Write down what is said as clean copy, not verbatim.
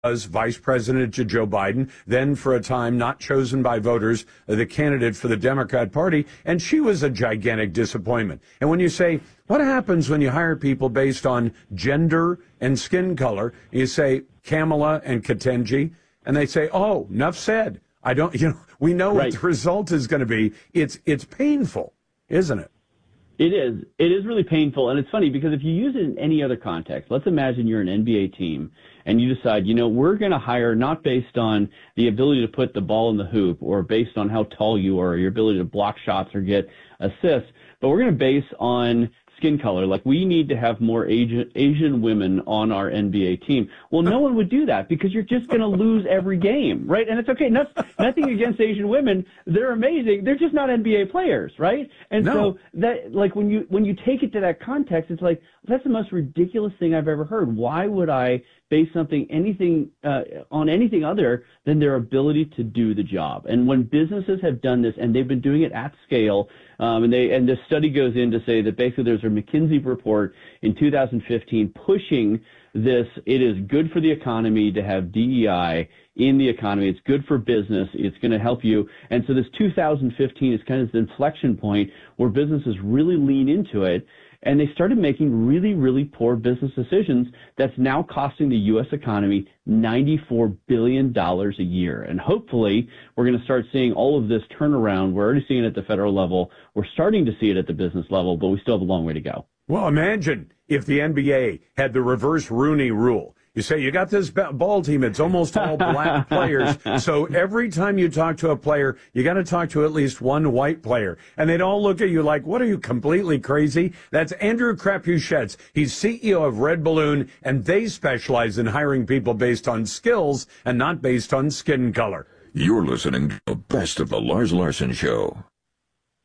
was vice president to Joe Biden, then for a time not chosen by voters, the candidate for the Democrat Party, and she was a gigantic disappointment. And when you say, what happens when you hire people based on gender and skin color, you say Kamala and Ketanji, and they say, oh, enough said. We know what the result is going to be. It's painful, isn't it? It is. It is really painful. And it's funny because if you use it in any other context, let's imagine you're an NBA team and you decide, we're going to hire not based on the ability to put the ball in the hoop or based on how tall you are or your ability to block shots or get assists, but we're going to base on skin color. Like, we need to have more Asian women on our NBA team. Well, no one would do that because you're just going to lose every game, right? And it's okay. Nothing against Asian women. They're amazing. They're just not NBA players, right? And so that, like, when you take it to that context, it's like, that's the most ridiculous thing I've ever heard. Why would I base anything on anything other than their ability to do the job? And when businesses have done this, and they've been doing it at scale, and the study goes in to say that basically there's a McKinsey report in 2015 pushing this. It is good for the economy to have DEI in the economy. It's good for business. It's going to help you. And so this 2015 is kind of this inflection point where businesses really lean into it. And they started making really, really poor business decisions that's now costing the U.S. economy $94 billion a year. And hopefully we're going to start seeing all of this turnaround. We're already seeing it at the federal level. We're starting to see it at the business level, but we still have a long way to go. Well, imagine if the NBA had the reverse Rooney rule. You say, you got this ball team, it's almost all black players. So every time you talk to a player, you got to talk to at least one white player. And they'd all look at you like, what, are you completely crazy? That's Andrew Crapuchettes. He's CEO of Red Balloon, and they specialize in hiring people based on skills and not based on skin color. You're listening to the best of the Lars Larson Show.